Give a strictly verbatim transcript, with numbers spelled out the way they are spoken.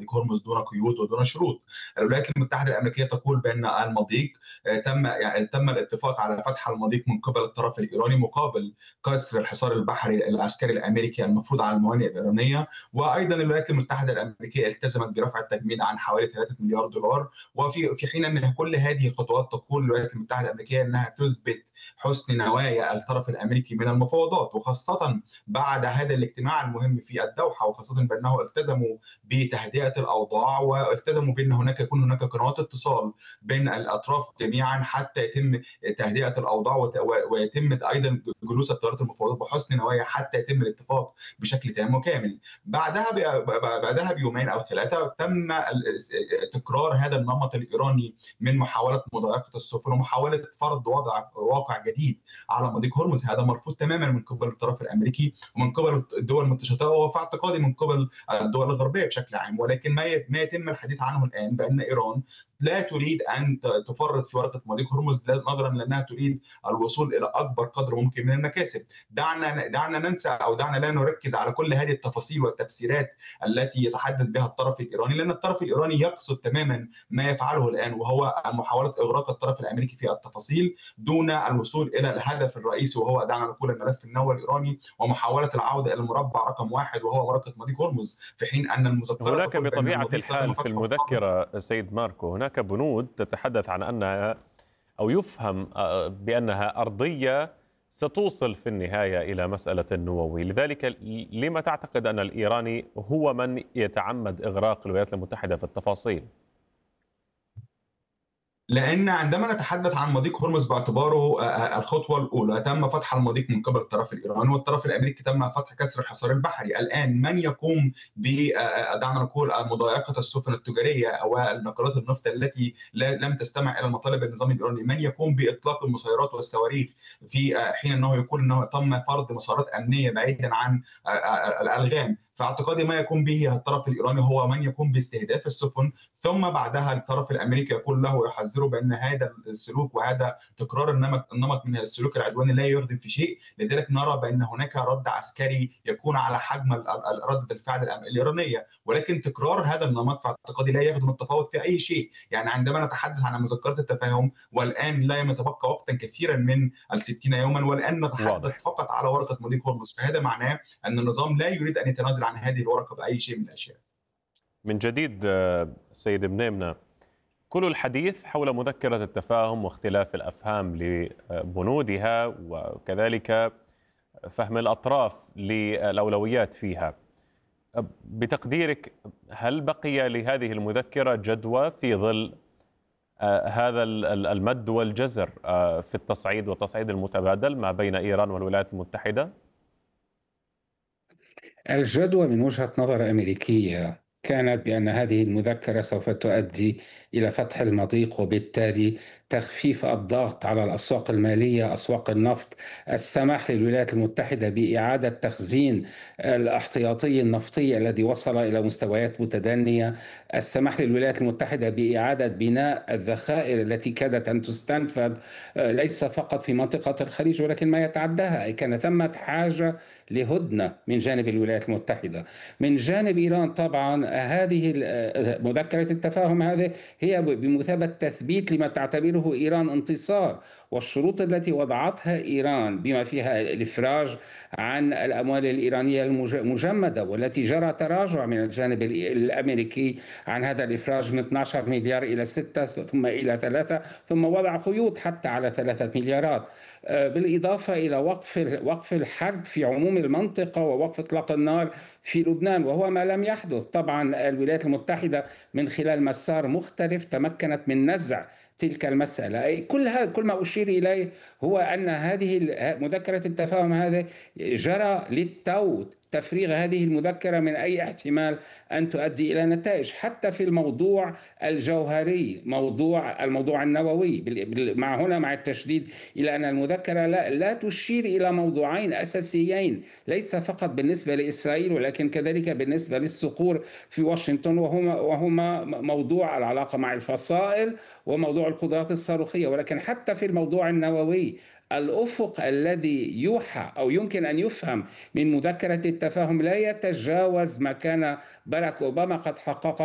مضيق هرمز دون قيود ودون شروط. الولايات المتحدة الأمريكية تقول بأن المضيق تم يعني تم الاتفاق على فتح المضيق من قبل الطرف الإيراني مقابل كسر الحصار البحري العسكري الأمريكي المفروض على الموانئ الإيرانية. وأيضا الولايات المتحدة الأمريكية التزمت برفع التجميد عن حوالي ثلاثة مليار دولار، وفي في حين أن كل هذه الخطوات تقول الولايات المتحدة الأمريكية أنها تثبت حسن نوايا الطرف الامريكي من المفاوضات، وخاصه بعد هذا الاجتماع المهم في الدوحه، وخاصه بانه التزموا بتهدئه الاوضاع والتزموا بان هناك يكون هناك قنوات اتصال بين الاطراف جميعا حتى يتم تهدئه الاوضاع ويتم ايضا جلوس الطيارات المفاوضات بحسن نوايا حتى يتم الاتفاق بشكل تام وكامل. بعدها بعدها بيومين او ثلاثه تم تكرار هذا النمط الايراني من محاوله مضايقه السفن ومحاوله فرض وضع واقع جديد على مضيق هرمز. هذا مرفوض تماما من قبل الطرف الامريكي ومن قبل الدول المتشابهه وفي اعتقادي من قبل الدول الغربيه بشكل عام. ولكن ما ما يتم الحديث عنه الان بان ايران لا تريد ان تفرط في ورقه مضيق هرمز نظرا لانها تريد الوصول الى اكبر قدر ممكن من المكاسب. دعنا دعنا ننسى او دعنا لا نركز على كل هذه التفاصيل والتفسيرات التي يتحدث بها الطرف الايراني، لان الطرف الايراني يقصد تماما ما يفعله الان وهو محاوله اغراق الطرف الامريكي في التفاصيل دون الوصول الى الهدف الرئيسي وهو دعنا نقول الملف النووي الايراني ومحاوله العوده الى المربع رقم واحد وهو ورقه مضيق هرمز، في حين ان المذكره هناك بطبيعه الحال في المذكره سيد ماركو هناك بنود تتحدث عن انها او يفهم بانها ارضيه ستوصل في النهايه الى مساله النووي، لذلك لما تعتقد ان الايراني هو من يتعمد اغراق الولايات المتحده في التفاصيل؟ لأن عندما نتحدث عن مضيق هرمز باعتباره الخطوة الأولى تم فتح المضيق من قبل الطرف الإيراني والطرف الأمريكي تم فتح كسر الحصار البحري. الآن من يقوم ب دعنا نقول مضايقة السفن التجارية والنقلات النفط التي لم تستمع إلى مطالب النظام الإيراني، من يقوم بإطلاق المسيرات والصواريخ في حين أنه يقول أنه تم فرض مسارات أمنية بعيدا عن الألغام. فاعتقادي ما يقوم به الطرف الايراني هو من يقوم باستهداف السفن، ثم بعدها الطرف الامريكي يقول له يحذره بان هذا السلوك وهذا تكرار النمط النمط من السلوك العدواني لا يخدم في شيء. لذلك نرى بان هناك رد عسكري يكون على حجم رده الفعل الايرانيه، ولكن تكرار هذا النمط في اعتقادي لا يخدم التفاوض في اي شيء. يعني عندما نتحدث عن مذكره التفاهم والان لا يتبقى وقتا كثيرا من الستين يوما والان نتحدث واضح. فقط على ورقه مضيق هرمز، فهذا معناه ان النظام لا يريد ان يتنازل عن هذه الورقه باي شيء من الاشياء. من جديد سيد بنيمنة، كل الحديث حول مذكره التفاهم واختلاف الافهام لبنودها وكذلك فهم الاطراف للاولويات فيها. بتقديرك هل بقي لهذه المذكره جدوى في ظل هذا المد والجزر في التصعيد والتصعيد المتبادل ما بين ايران والولايات المتحده؟ الجدوى من وجهة نظر أمريكية كانت بأن هذه المذكرة سوف تؤدي إلى فتح المضيق وبالتالي تخفيف الضغط على الأسواق المالية، أسواق النفط، السماح للولايات المتحدة بإعادة تخزين الاحتياطي النفطي الذي وصل إلى مستويات متدنية، السماح للولايات المتحدة بإعادة بناء الذخائر التي كادت أن تستنفذ ليس فقط في منطقة الخليج ولكن ما يتعداها. أي كان ثمة حاجة لهدنة من جانب الولايات المتحدة. من جانب إيران طبعا هذه مذكرة التفاهم هذه هي بمثابة تثبيت لما تعتبره إيران انتصار، والشروط التي وضعتها إيران بما فيها الإفراج عن الأموال الإيرانية المجمدة والتي جرى تراجع من الجانب الأمريكي عن هذا الإفراج من اثني عشر مليار إلى ستة ثم إلى ثلاثة ثم وضع قيود حتى على ثلاثة مليارات، بالإضافة إلى وقف وقف الحرب في عموم المنطقة ووقف إطلاق النار في لبنان، وهو ما لم يحدث. طبعا الولايات المتحدة من خلال مسار مختلف تمكنت من نزع تلك المسألة. أي كل هذا كل ما أشير إليه هو أن هذه مذكرة التفاهم هذه جرى للتو تفريغ هذه المذكرة من أي احتمال أن تؤدي إلى نتائج حتى في الموضوع الجوهري، موضوع الموضوع النووي، مع هنا مع التشديد إلى أن المذكرة لا, لا تشير إلى موضوعين أساسيين ليس فقط بالنسبة لإسرائيل ولكن كذلك بالنسبة للصقور في واشنطن، وهما, وهما موضوع العلاقة مع الفصائل وموضوع القدرات الصاروخية. ولكن حتى في الموضوع النووي الأفق الذي يوحى أو يمكن أن يفهم من مذكرة التفاهم لا يتجاوز ما كان باراك أوباما قد حققه